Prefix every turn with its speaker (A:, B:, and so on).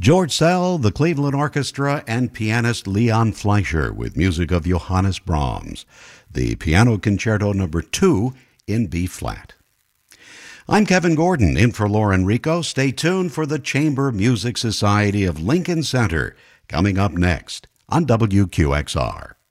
A: George Szell, the Cleveland Orchestra, and pianist Leon Fleischer with music of Johannes Brahms, the Piano Concerto No. 2 in B-flat. I'm Kevin Gordon, in for Lauren Rico. Stay tuned for the Chamber Music Society of Lincoln Center, coming up next on WQXR.